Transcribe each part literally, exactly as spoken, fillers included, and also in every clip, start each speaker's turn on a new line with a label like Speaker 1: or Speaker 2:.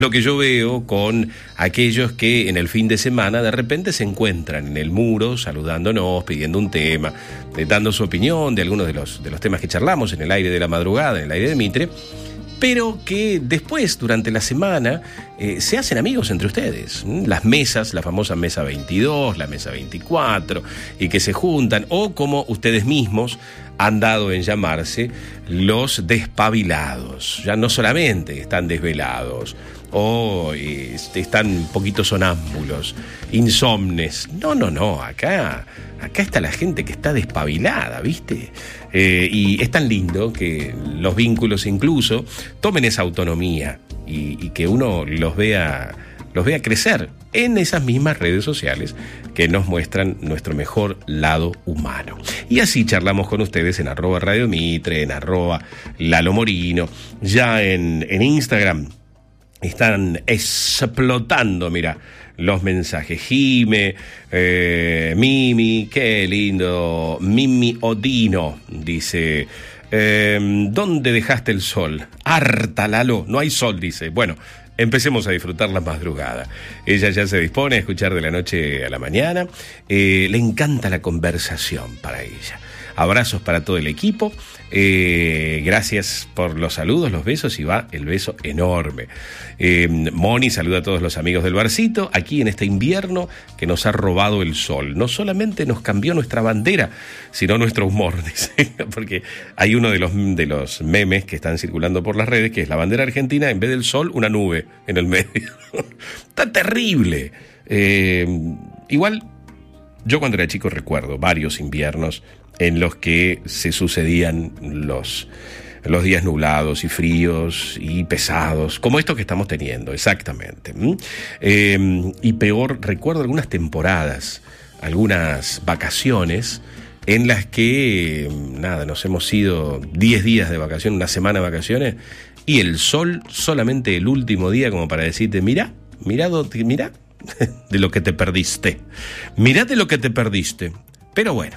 Speaker 1: Lo que yo veo con aquellos que en el fin de semana de repente se encuentran en el muro saludándonos, pidiendo un tema, eh, dando su opinión de algunos de los, de los temas que charlamos en el aire de la madrugada, en el aire de Mitre, pero que después, durante la semana, eh, se hacen amigos entre ustedes. Las mesas, la famosa mesa veintidós, la mesa veinticuatro, y que se juntan, o como ustedes mismos han dado en llamarse, los despabilados. Ya no solamente están desvelados, o eh, están un poquito sonámbulos, insomnes. No, no, no, acá, acá está la gente que está despabilada, ¿viste? Eh, y es tan lindo que los vínculos incluso tomen esa autonomía y, y que uno los vea, los vea crecer en esas mismas redes sociales que nos muestran nuestro mejor lado humano. Y así charlamos con ustedes en arroba Radio Mitre, en arroba Lalo Morino, ya en, en Instagram. Están explotando, mira, los mensajes. Jime, eh, Mimi, qué lindo. Mimi Odino dice, eh, ¿dónde dejaste el sol? Harta, Lalo, no hay sol, dice. Bueno, empecemos a disfrutar la madrugada. Ella ya se dispone a escuchar de la noche a la mañana. Eh, le encanta la conversación para ella. Abrazos para todo el equipo. Eh, gracias por los saludos, los besos, y va el beso enorme. Eh, Moni saluda a todos los amigos del barcito, aquí en este invierno que nos ha robado el sol. No solamente nos cambió nuestra bandera, sino nuestro humor, dice, porque hay uno de los, de los memes que están circulando por las redes, que es la bandera argentina, en vez del sol, una nube en el medio. Está terrible. Eh, igual, yo cuando era chico recuerdo varios inviernos en los que se sucedían los, los días nublados y fríos y pesados, como estos que estamos teniendo, exactamente. ¿Mm? Eh, y peor, recuerdo algunas temporadas, algunas vacaciones en las que, nada, nos hemos ido diez días de vacaciones, una semana de vacaciones, y el sol solamente el último día como para decirte, mirá, mirá, mirá de lo que te perdiste, mirá de lo que te perdiste. Pero bueno,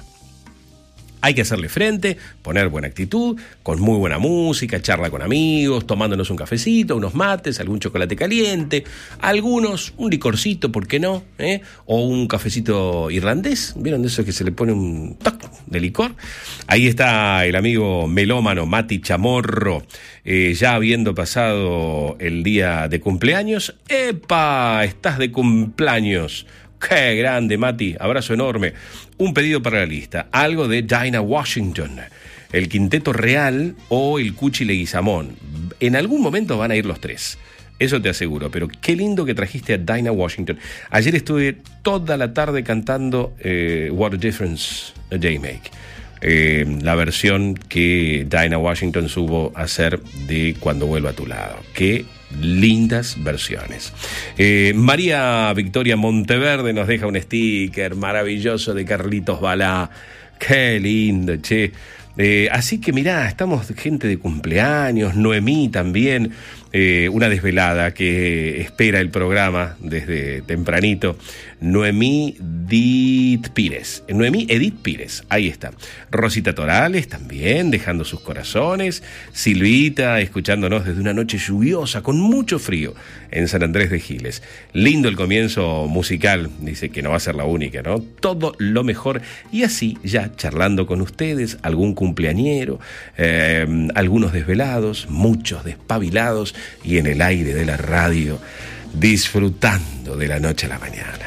Speaker 1: hay que hacerle frente, poner buena actitud, con muy buena música, charla con amigos, tomándonos un cafecito, unos mates, algún chocolate caliente, algunos, un licorcito, ¿por qué no? ¿Eh? O un cafecito irlandés, ¿vieron de eso que se le pone un toque de licor? Ahí está el amigo melómano Mati Chamorro, eh, ya habiendo pasado el día de cumpleaños. ¡Epa! Estás de cumpleaños. ¡Qué grande, Mati! Abrazo enorme. Un pedido para la lista. Algo de Dinah Washington, el Quinteto Real o el Cuchi Leguizamón. En algún momento van a ir los tres. Eso te aseguro. Pero qué lindo que trajiste a Dinah Washington. Ayer estuve toda la tarde cantando eh, What a Difference a Day Make. Eh, la versión que Dinah Washington supo hacer de Cuando Vuelva a Tu Lado. Qué lindas versiones. Eh, María Victoria Monteverde nos deja un sticker maravilloso de Carlitos Balá. Qué lindo, che. Eh, así que mirá, estamos gente de cumpleaños, Noemí también, eh, una desvelada que espera el programa desde tempranito. Noemí Edith Pires, Noemí Edith Pires, ahí está. Rosita Torales también, dejando sus corazones. Silvita, escuchándonos desde una noche lluviosa, con mucho frío, en San Andrés de Giles. Lindo el comienzo musical, dice que no va a ser la única, ¿no? Todo lo mejor. Y así, ya charlando con ustedes, algún cumpleañero, eh, algunos desvelados, muchos despabilados, y en el aire de la radio, disfrutando de la noche a la mañana.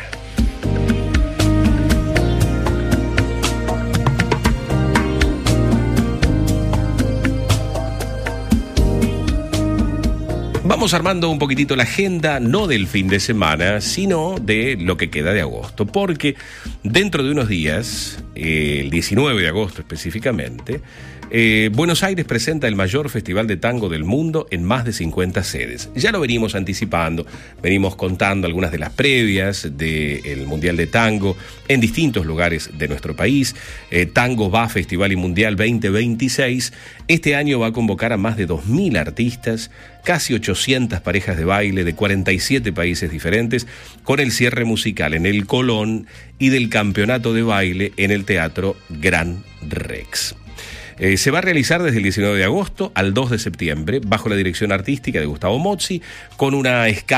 Speaker 1: Vamos armando un poquitito la agenda, no del fin de semana, sino de lo que queda de agosto, porque dentro de unos días, eh, el diecinueve de agosto específicamente, eh, Buenos Aires presenta el mayor festival de tango del mundo en más de cincuenta sedes. Ya lo venimos anticipando, venimos contando algunas de las previas del Mundial de Tango en distintos lugares de nuestro país. Eh, Tango va Festival y Mundial veinte veintiséis. Este año va a convocar a más de dos mil artistas, casi ochocientas parejas de baile de cuarenta y siete países diferentes, con el cierre musical en el Colón y del campeonato de baile en el Teatro Gran Rex. Eh, se va a realizar desde el diecinueve de agosto al dos de septiembre, bajo la dirección artística de Gustavo Mozzi, con una escala